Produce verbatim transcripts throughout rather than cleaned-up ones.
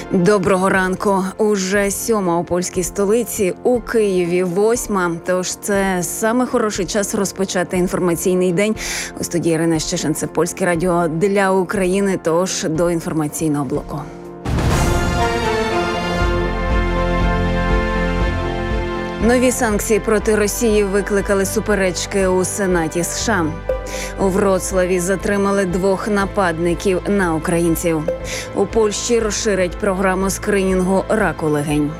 Доброго ранку. Уже сьома у польській столиці, у Києві восьма. Тож це саме хороший час розпочати інформаційний день. У студії Ірина Щешин, це Польське радіо для України. Тож до інформаційного блоку. Нові санкції проти Росії викликали суперечки у Сенаті США. У Вроцлаві затримали двох нападників на українців. У Польщі розширять програму скринінгу раку легень.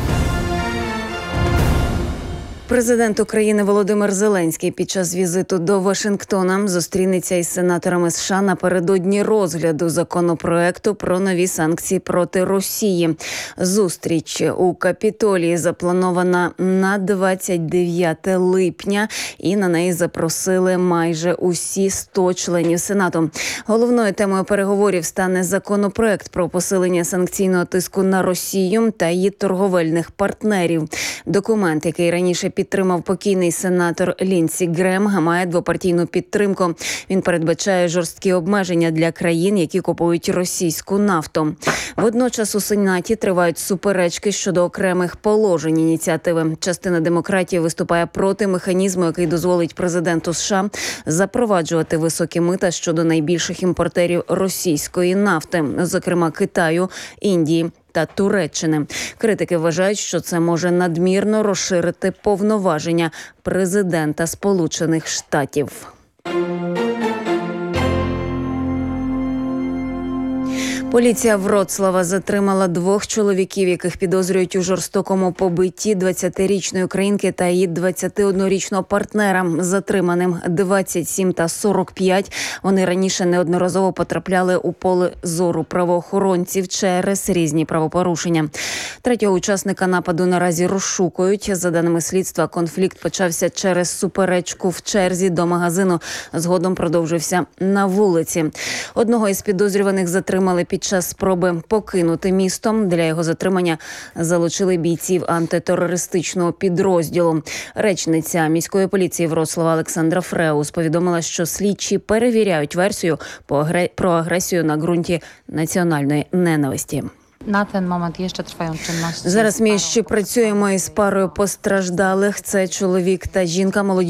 Президент України Володимир Зеленський під час візиту до Вашингтона зустрінеться із сенаторами США напередодні розгляду законопроекту про нові санкції проти Росії. Зустріч у Капітолії запланована на двадцять дев'яте липня, і на неї запросили майже усі сто членів Сенату. Головною темою переговорів стане законопроект про посилення санкційного тиску на Росію та її торговельних партнерів. Документ, який раніше підтримав підтримав покійний сенатор Лінсі Грем, має двопартійну підтримку. Він передбачає жорсткі обмеження для країн, які купують російську нафту. Водночас у Сенаті тривають суперечки щодо окремих положень ініціативи. Частина демократів виступає проти механізму, який дозволить президенту США запроваджувати високі мита щодо найбільших імпортерів російської нафти, зокрема Китаю, Індії та Туреччини. Критики вважають, що це може надмірно розширити повноваження президента Сполучених Штатів. Поліція Вроцлава затримала двох чоловіків, яких підозрюють у жорстокому побитті двадцятирічної українки та її двадцятиоднорічного партнера. Затриманим двадцять сім та сорок п'ять. Вони раніше неодноразово потрапляли у поле зору правоохоронців через різні правопорушення. Третього учасника нападу наразі розшукують. За даними слідства, конфлікт почався через суперечку в черзі до магазину. Згодом продовжився на вулиці. Одного із підозрюваних затримали під Під час спроби покинути місто. Для його затримання залучили бійців антитерористичного підрозділу. Речниця міської поліції Вроцлава Олександра Фреус повідомила, що слідчі перевіряють версію про агресію на ґрунті національної ненависті. На ten moment jeszcze trwają czynności. Зараз ми ще працюємо із парою постраждалих. Це чоловік та жінка, молоді